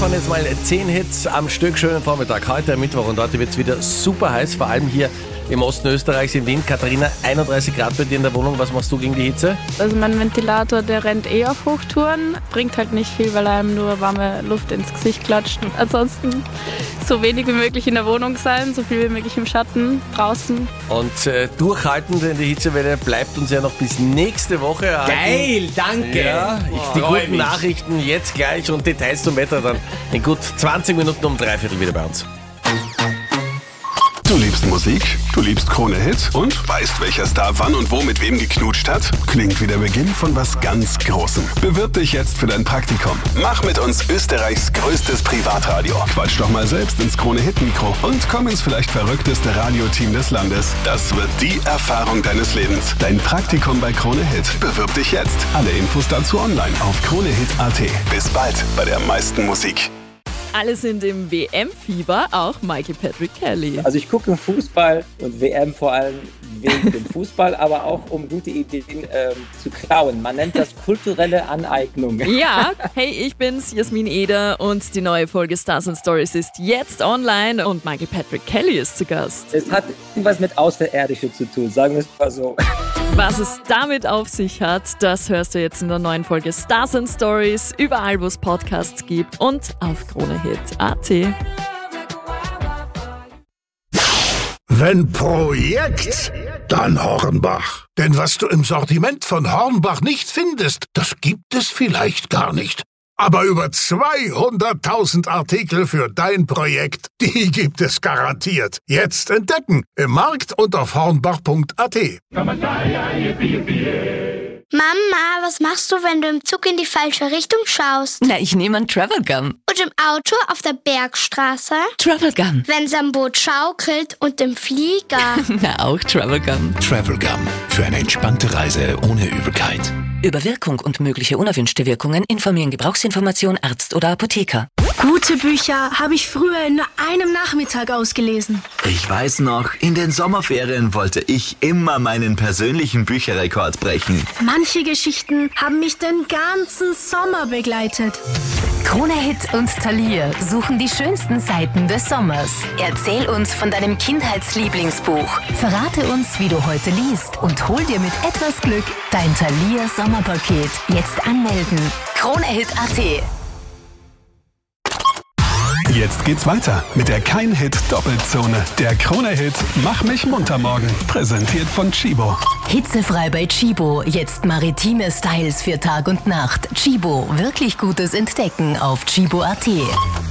waren jetzt mal 10 Hits am Stück. Schönen Vormittag. Heute Mittwoch und heute wird es wieder super heiß, vor allem hier im Osten Österreichs, in Wien. Katharina, 31 Grad bei dir in der Wohnung. Was machst du gegen die Hitze? Also mein Ventilator, der rennt auf Hochtouren. Bringt halt nicht viel, weil er einem nur warme Luft ins Gesicht klatscht. Ansonsten so wenig wie möglich in der Wohnung sein, so viel wie möglich im Schatten, draußen. Und durchhalten, denn die Hitzewelle bleibt uns ja noch bis nächste Woche erhalten. Geil, danke. Ja, die guten Nachrichten jetzt gleich und Details zum Wetter dann in gut 20 Minuten um 3/4 wieder bei uns. Du liebst Musik, du liebst Krone Hit und weißt, welcher Star wann und wo mit wem geknutscht hat? Klingt wie der Beginn von was ganz Großem. Bewirb dich jetzt für dein Praktikum. Mach mit uns Österreichs größtes Privatradio. Quatsch doch mal selbst ins Krone Hit Mikro und komm ins vielleicht verrückteste Radioteam des Landes. Das wird die Erfahrung deines Lebens. Dein Praktikum bei Krone Hit. Bewirb dich jetzt. Alle Infos dazu online auf kronehit.at. Bis bald bei der meisten Musik. Alle sind im WM-Fieber, auch Michael Patrick Kelly. Also ich gucke Fußball und WM vor allem wegen dem Fußball, aber auch um gute Ideen zu klauen. Man nennt das kulturelle Aneignung. Ja, hey, ich bin's, Jasmin Eder und die neue Folge Stars and Stories ist jetzt online und Michael Patrick Kelly ist zu Gast. Es hat irgendwas mit Außerirdische zu tun, sagen wir es mal so. Was es damit auf sich hat, das hörst du jetzt in der neuen Folge Stars and Stories, überall wo es Podcasts gibt und auf kronehit.at. Wenn Projekt, dann Hornbach. Denn was du im Sortiment von Hornbach nicht findest, das gibt es vielleicht gar nicht. Aber über 200.000 Artikel für dein Projekt, die gibt es garantiert. Jetzt entdecken im Markt und auf hornbach.at. Mama, was machst du, wenn du im Zug in die falsche Richtung schaust? Na, ich nehme einen Travel Gun. Und im Auto auf der Bergstraße? Travel Gun. Wenn's am Boot schaukelt und im Flieger? Na, auch Travel Gun. Travel Gun. Für eine entspannte Reise ohne Übelkeit. Über Wirkung und mögliche unerwünschte Wirkungen informieren Gebrauchsinformation Arzt oder Apotheker. Gute Bücher habe ich früher in nur einem Nachmittag ausgelesen. Ich weiß noch, in den Sommerferien wollte ich immer meinen persönlichen Bücherrekord brechen. Manche Geschichten haben mich den ganzen Sommer begleitet. Krone Hit und Thalia suchen die schönsten Seiten des Sommers. Erzähl uns von deinem Kindheitslieblingsbuch. Verrate uns, wie du heute liest und hol dir mit etwas Glück dein Thalia Sommerpaket. Jetzt anmelden. kronehit.at. Jetzt geht's weiter mit der Kein-Hit-Doppelzone. Der Krone-Hit Mach mich munter morgen. Präsentiert von Chibo. Hitzefrei bei Chibo. Jetzt maritime Styles für Tag und Nacht. Chibo. Wirklich gutes Entdecken auf chibo.at.